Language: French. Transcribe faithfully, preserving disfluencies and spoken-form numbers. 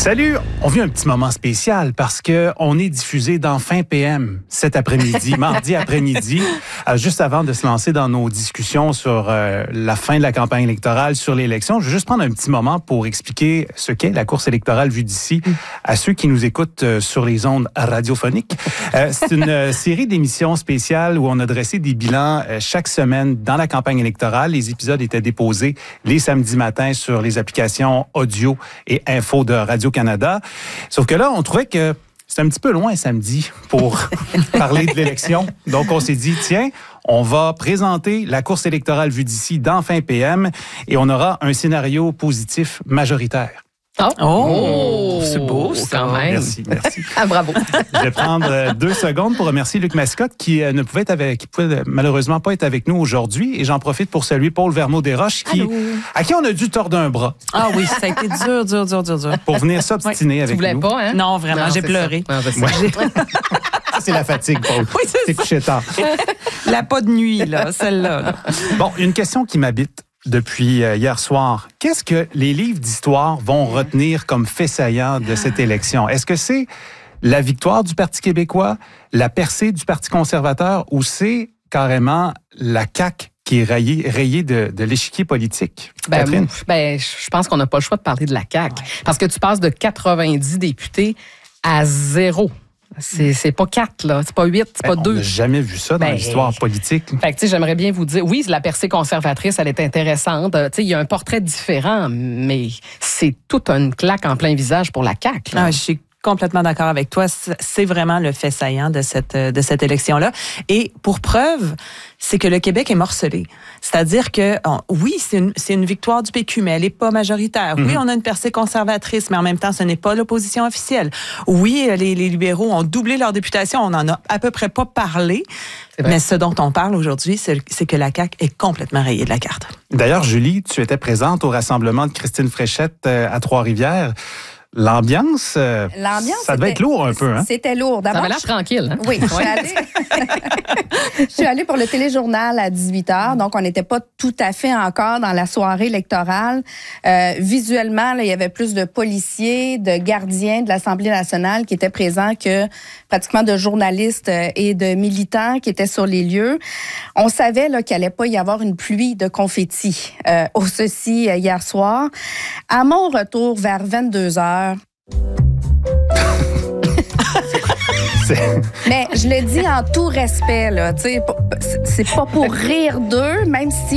Salut! On vit un petit moment spécial parce que on est diffusé dans Fin P M cet après-midi, mardi après-midi, euh, juste avant de se lancer dans nos discussions sur euh, la fin de la campagne électorale, sur l'élection. Je vais juste prendre un petit moment pour expliquer ce qu'est la course électorale vue d'ici à ceux qui nous écoutent euh, sur les ondes radiophoniques. Euh, c'est une euh, série d'émissions spéciales où on a dressé des bilans euh, chaque semaine dans la campagne électorale. Les épisodes étaient déposés les samedis matins sur les applications audio et info de Radio-Canada. Sauf que là, on trouvait que c'est un petit peu loin samedi pour parler de l'élection. Donc, on s'est dit, tiens, on va présenter la course électorale vue d'ici dans Fin P M et on aura un scénario positif majoritaire. Oh, Oh, c'est beau, ça. quand même. Merci, merci. Ah, bravo. Je vais prendre euh, deux secondes pour remercier Luc Mascotte qui euh, ne pouvait être avec, qui pouvait euh, malheureusement pas être avec nous aujourd'hui. Et j'en profite pour saluer Paul Vermeau-Desroches qui, à qui on a dû tordre un bras Ah oui, ça a été dur, dur, dur, dur, dur. pour venir s'obstiner Tu avec voulais nous. pas, hein? Non, vraiment, Non, j'ai c'est pleuré. ça. Non, je sais. Ouais. Ça, c'est la fatigue, Paul. Oui, c'est C'est ça. couché tard. La pas de nuit, là, celle-là. là. Bon, une question qui m'habite depuis euh, hier soir. Qu'est-ce que les livres d'histoire vont retenir comme fait saillant de cette élection? Est-ce que c'est la victoire du Parti québécois, la percée du Parti conservateur ou c'est carrément la C A Q qui est rayée, rayée de, de l'échiquier politique? Ben, Catherine? ben, je pense qu'on n'a pas le choix de parler de la C A Q. Parce que tu passes de quatre-vingt-dix députés à zéro. C'est, c'est pas quatre, là. C'est pas huit, c'est pas Ben, on deux. n'a jamais vu ça dans Ben, l'histoire politique. Fait que, tu sais, j'aimerais bien vous dire, oui, la percée conservatrice, elle est intéressante. Euh, Tu sais, il y a un portrait différent, mais c'est toute une claque en plein visage pour la C A Q. là. Ah, je suis complètement d'accord avec toi. C'est vraiment le fait saillant de cette, de cette élection-là. Et pour preuve, c'est que le Québec est morcelé. C'est-à-dire que, on, oui, c'est une, c'est une victoire du P Q, mais elle n'est pas majoritaire. Oui, on a une percée conservatrice, mais en même temps, ce n'est pas l'opposition officielle. Oui, les, les libéraux ont doublé leur députation. On n'en a à peu près pas parlé. Mais ce dont on parle aujourd'hui, c'est, c'est que la C A Q est complètement rayée de la carte. D'ailleurs, Julie, tu étais présente au rassemblement de Christine Fréchette euh, à Trois-Rivières. L'ambiance, euh, L'ambiance, ça devait c'était- être lourd un peu, hein? C'était lourd. Ça D'abord, avait l'air tranquille. Hein? oui, je suis, allée... je suis allée pour le téléjournal à dix-huit heures, donc on n'était pas tout à fait encore dans la soirée électorale. Euh, visuellement, là, il y avait plus de policiers, de gardiens de l'Assemblée nationale qui étaient présents que pratiquement de journalistes et de militants qui étaient sur les lieux. On savait là, qu'il n'allait pas y avoir une pluie de confettis euh, au ceci euh, hier soir. À mon retour vers vingt-deux heures, C'est- mais je le dis en tout respect, là, tu sais, c'est pas pour rire d'eux, même si